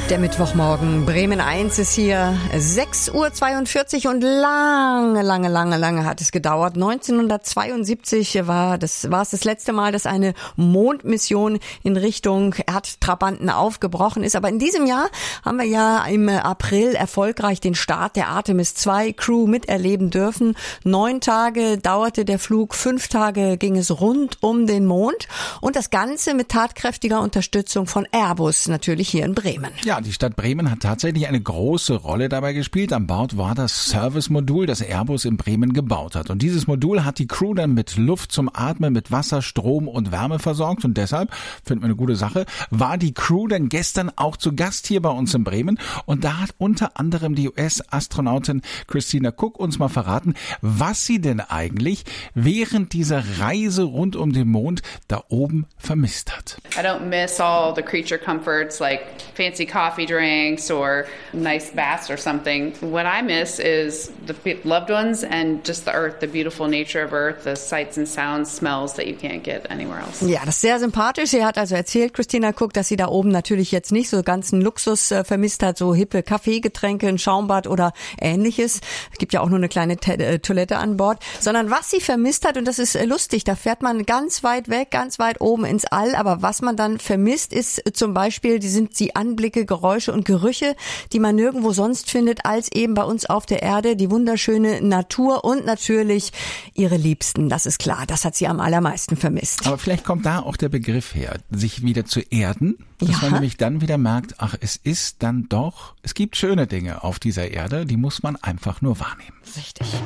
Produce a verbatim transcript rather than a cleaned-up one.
Der Mittwochmorgen, Bremen eins ist hier, sechs Uhr zweiundvierzig und lange, lange, lange, lange hat es gedauert. neunzehnhundertzweiundsiebzig war das, war es das letzte Mal, dass eine Mondmission in Richtung Erdtrabanten aufgebrochen ist. Aber in diesem Jahr haben wir ja im April erfolgreich den Start der Artemis zwei Crew miterleben dürfen. Neun Tage dauerte der Flug, fünf Tage ging es rund um den Mond und das Ganze mit tatkräftiger Unterstützung von Airbus, natürlich hier in Bremen. Ja, die Stadt Bremen hat tatsächlich eine große Rolle dabei gespielt. An Bord war das Service-Modul, das Airbus in Bremen gebaut hat. Und dieses Modul hat die Crew dann mit Luft zum Atmen, mit Wasser, Strom und Wärme versorgt. Und deshalb, finden wir eine gute Sache, war die Crew dann gestern auch zu Gast hier bei uns in Bremen. Und da hat unter anderem die U S-Astronautin Christina Cook uns mal verraten, was sie denn eigentlich während dieser Reise rund um den Mond da oben vermisst hat. I don't miss all the creature comforts like fancy coffee drinks or nice baths or something. What I miss is the loved ones and just the earth, the beautiful nature of earth, the sights and sounds, smells that you can't get anywhere else. Ja, das ist sehr sympathisch. Sie hat also erzählt, Christina Cook, dass sie da oben natürlich jetzt nicht so ganzen Luxus äh, vermisst hat, so hippe Kaffeegetränke, ein Schaumbad oder ähnliches. Es gibt ja auch nur eine kleine T- äh, Toilette an Bord, sondern was sie vermisst hat, und das ist äh, lustig, da fährt man ganz weit weg, ganz weit oben ins All, aber was man dann vermisst, ist äh, zum Beispiel, die sind die Anblicke, Geräusche und Gerüche, die man nirgendwo sonst findet, als eben bei uns auf der Erde, die wunderschöne Natur und natürlich ihre Liebsten, das ist klar, das hat sie am allermeisten vermisst. Aber vielleicht kommt da auch der Begriff her, sich wieder zu erden, dass Ja. man nämlich dann wieder merkt, ach, es ist dann doch, es gibt schöne Dinge auf dieser Erde, die muss man einfach nur wahrnehmen. Richtig.